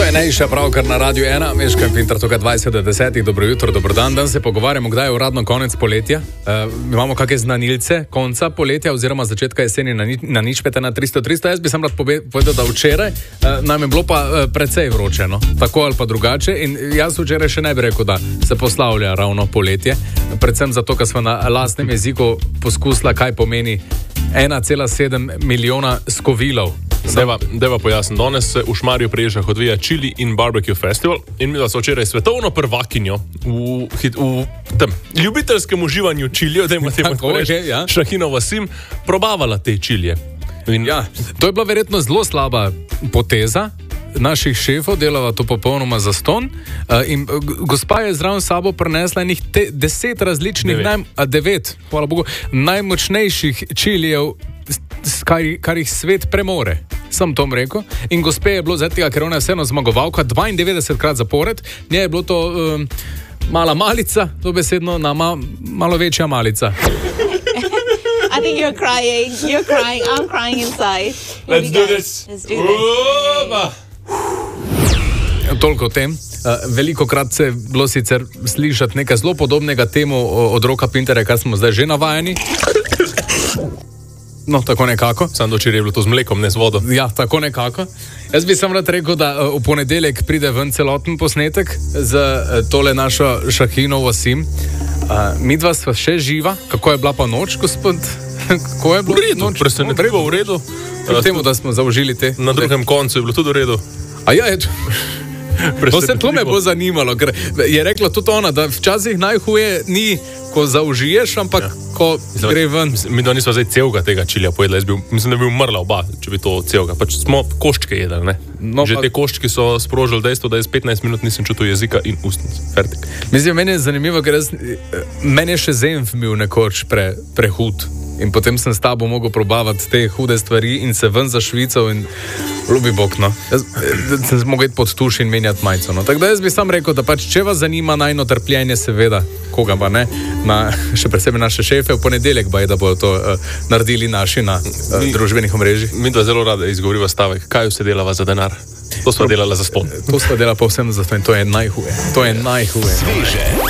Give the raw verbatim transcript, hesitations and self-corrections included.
Najnejša pravkar na Radiu ena, Meška in Pintar, tukaj dvajset do desetih, dobro jutro, dobro dan. Dan se pogovarjamo, kdaj je uradno konec poletja. Uh, imamo kakšne znanilce konca poletja oziroma začetka jeseni na, ni, na nič pete na tristo tristo. Jaz bi sam rad povedal, da včeraj uh, nam je bilo pa uh, precej vroče, no? Tako ali pa drugače. In jaz včeraj še ne bi rekel, da se poslavlja ravno poletje. Predvsem zato, ker smo na lastnem jeziku poskusila, kaj pomeni ena cela sedem milijona skovilov. Deva, deva pojasnim, danes se v Šmarju pri Ježah odvija Chili in Barbecue Festival in mi da so včeraj svetovno prvakinjo v, v tem ljubiteljskem uživanju čilijev, da ima temu tako reči, ja. Šahinov Vasim, probavala te čilije. In... Ja, to je bila verjetno zelo slaba poteza naših šefov, delava to popolnoma zastonj. Uh, in uh, gospa je zraven sabo prinesla enih te, deset različnih, devet. Naj, a devet, hvala Bogu, najmočnejših čilijev, kar, kar jih svet premore. Sem tom rekel. In gospe je bilo zaradi tega, ker ona je vseeno zmagovalka dvaindevetdesetkrat zapored, nje je bilo to um, mala malica, dobesedno na ma, malo večja malica. I think you're crying. You're crying. I'm crying inside. Here Let's do this. Let's do this. Toliko o tem. Uh, veliko krat se je bilo sicer slišati nekaj zelo podobnega temu od roka Pinterja, kar smo zdaj že navajeni. No, tako nekako. Sam dočer je bilo to z mlekom, ne z vodo. Ja, tako nekako. Jaz bi sam rad rekel, da uh, v ponedeljek pride ven celoten posnetek z uh, tole našo Šahinov Vasim. Uh, midva sva še živa. Kako je bila pa noč, gospod? Kako je bilo? V redu, presenetljivo v redu. Kljub temu, da smo zaužili te. Na drugem koncu je bilo tudi v redu. A ja, je to... No, se to me bo zanimalo, ker je rekla tudi ona, da včasih najhuje ni, ko zaužiješ, ampak ja. Ko Mislim, gre ven. Mi da nismo zdaj celega tega čilija pojedla, jaz bil, mislim, da bi umrla oba, če bi to celega. Pač smo koščke jedli, ne? No, že pa... te koščki so sprožili dejstvo, da jaz petnajst minut nisem čutil jezika in ustnic. Fertik. Mislim, meni je zanimivo, ker jaz, meni je še zenf bil nekoč pre, prehud. In potem sem s tabo mogel probavati te hude stvari in se ven za Švico in ljubi bog, no. Jaz sem mogel iti pod tuš in menjati majico, no. Tako da jaz bi sam rekel, da pač, če vas zanima najno trpljenje, seveda, koga pa ne, na, še presebej naše šefe, v ponedeljek ba je, da bodo to uh, naredili naši na uh, mi, družbenih omrežjih. Mi dva zelo rada izgovoriva stavek, kaj vse delava za denar? To sva delala za spon. To sva delala povsem za spon, to je najhuje. To je najhuje. Sveže.